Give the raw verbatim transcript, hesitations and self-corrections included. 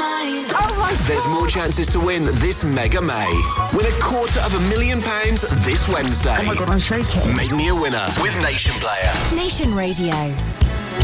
mind. Oh my God. There's more chances to win this Mega May. Win a quarter of a million pounds this Wednesday. Oh my God, I'm shaking. Make me a winner with Nation Player. Nation Radio.